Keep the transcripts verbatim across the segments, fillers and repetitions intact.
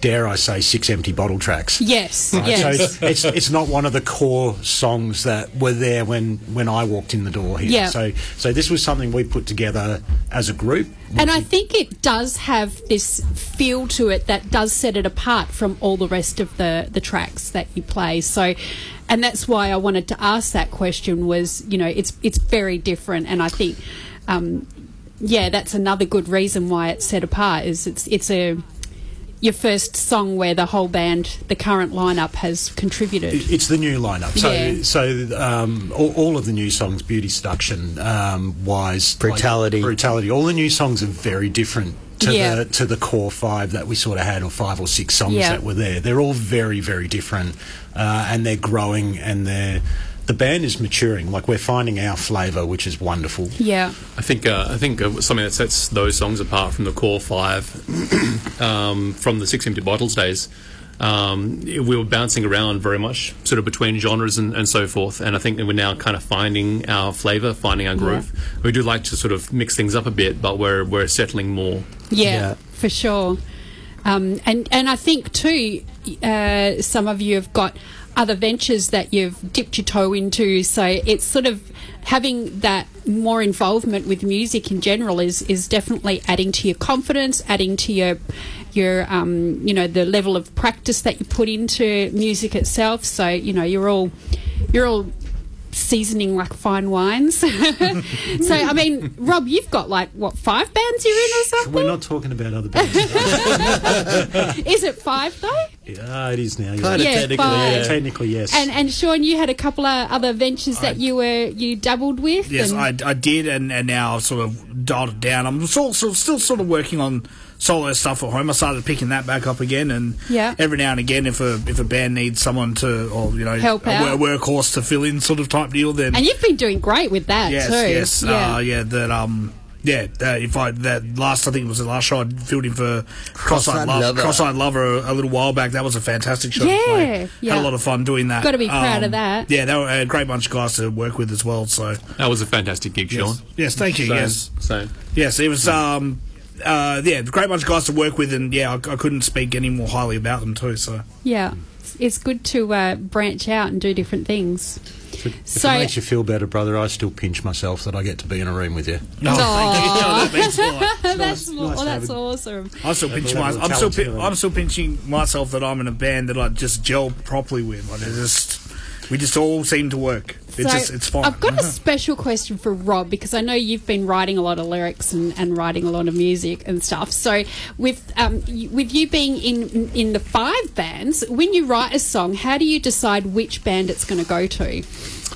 dare I say, Six Empty Bottle tracks. Yes, Right? yes. So it's, it's it's not one of the core songs that were there when, when I walked in the door here. Yeah. So so this was something we put together as a group. And I think it does have this feel to it that does set it apart from all the rest of the, the tracks that you play. So, and that's why I wanted to ask that question was, you know, it's it's very different. And I think, um, yeah, that's another good reason why it's set apart is it's it's a your first song where the whole band, the current lineup, has contributed. It's the new lineup. So, Yeah. so um, all, all of the new songs, Beauty Seduction, um, Wise, Brutality. like, Brutality. All the new songs are very different to Yeah. the to the core five that we sort of had, or five or six songs Yeah. that were there. They're all very, very different, uh, and they're growing, and they're the band is maturing. Like, we're finding our flavour, which is wonderful. Yeah. I think uh, I think uh, something that sets those songs apart from the core five, um, from the Six Empty Bottles days. Um, we were bouncing around very much, sort of between genres and, and so forth. And I think that we're now kind of finding our flavour, finding our groove. Yeah. We do like to sort of mix things up a bit, but we're we're settling more. Yeah, Yeah. for sure. Um, and, and I think, too, uh, some of you have got other ventures that you've dipped your toe into. So it's sort of having that more involvement with music in general is, is definitely adding to your confidence, adding to your, your um, you know, the level of practice that you put into music itself. So, you know, you're all, you're all seasoning like fine wines. So, I mean, Rob, you've got like, what, five bands you're in or something? We're not talking about other bands. Is it five though? Yeah, it is now. Kind of Yeah, technically, fine. yeah. Technically, yes. And and Sean, you had a couple of other ventures that I- you were you dabbled with. Yes, and, I, I did, and, and now I've sort of dialed it down. I'm still, still, still sort of working on solo stuff at home. I started picking that back up again, and Yeah. every now and again, if a if a band needs someone to, or you know, Help a out. wor- workhorse to fill in, sort of type deal, then and you've been doing great with that yes, too. yes, Yeah. uh, yeah, that um. Yeah, uh, if I that last I think it was the last show I filled in for Cross-Eyed Cross-Eyed Love, Lover. Cross-Eyed Lover a, a little while back. That was a fantastic show Yeah, to play. yeah. Had a lot of fun doing that. Gotta be proud of Um, that. Yeah, they were a great bunch of guys to work with as well. So That was a fantastic gig, Sean. yes, yes thank you. So, yes, so yes, it was. Um, uh, yeah, a great bunch of guys to work with, and yeah, I, I couldn't speak any more highly about them too. So Yeah. It's, it's good to uh, branch out and do different things. If it, if So- it makes you feel better, brother, I still pinch myself that I get to be in a room with you. no, thank you. No, that means a lot. that's nice well, to have that's a- awesome. I'm still pinching level my, of I'm still, talent pi- to them. I'm still pinching myself that I'm in a band that I just gel properly with. Like, it's just, we just all seem to work. It's So just, it's fun. I've got a special question for Rob because I know you've been writing a lot of lyrics and, and writing a lot of music and stuff. So with um, y- with you being in in the five bands, when you write a song, how do you decide which band it's going to go to?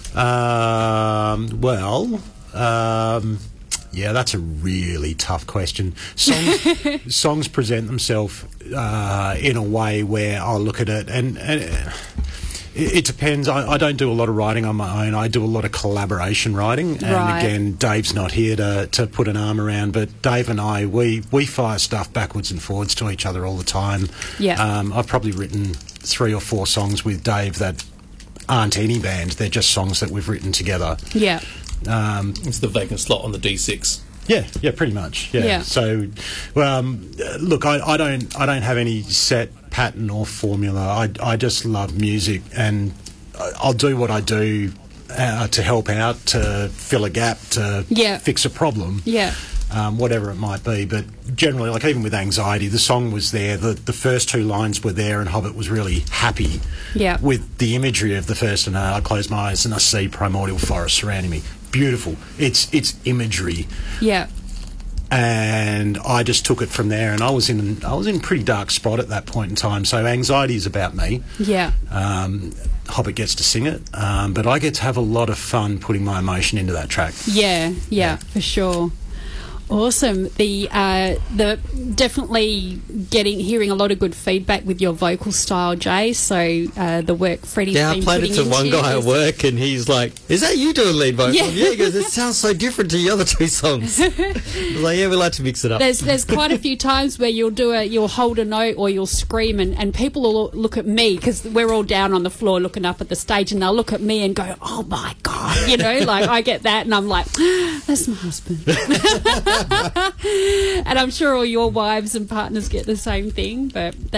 Um, well, um, yeah, that's a really tough question. Songs, songs present themselves uh, in a way where I'll look at it and. and uh, it, it depends. I, I don't do a lot of writing on my own. I do a lot of collaboration writing. And Right. again, Dave's not here to, to put an arm around, but Dave and I, we, we fire stuff backwards and forwards to each other all the time. Yeah. Um, I've probably written three or four songs with Dave that aren't any band. They're just songs that we've written together. Yeah. Um, it's the vacant slot on the D six. yeah, yeah, pretty much. Yeah. Yeah. So, well, um, uh, look, I, I don't, I don't have any set pattern or formula. I, I just love music, and I- I'll do what I do uh, to help out, to fill a gap, to Yeah. fix a problem. Yeah. Um, whatever it might be, but generally, like even with Anxiety, the song was there. The the first two lines were there, and Hobbit was really happy Yeah. with the imagery of the first. And uh, I close my eyes and I see primordial forest surrounding me. Beautiful. It's it's imagery, Yeah. and I just took it from there. And I was in I was in a pretty dark spot at that point in time. So Anxiety is about me. Yeah. Um, Hobbit gets to sing it, um, but I get to have a lot of fun putting my emotion into that track. Yeah, yeah, for sure. Awesome. The uh, the definitely getting hearing a lot of good feedback with your vocal style, Jay. So uh, the work Freddie's Yeah, I been played it putting to one into guy at is- work, and he's like, "Is that you doing lead vocal?" Yeah. Yeah, he goes, "It sounds so different to the other two songs." I was like, "Yeah, we like to mix it up." There's there's quite a few times where you'll do a you'll hold a note or you'll scream and, and people will look at me because we're all down on the floor looking up at the stage and they'll look at me and go, "Oh my god," you know, like I get that and I'm like, "That's my husband." And I'm sure all your wives and partners get the same thing, but they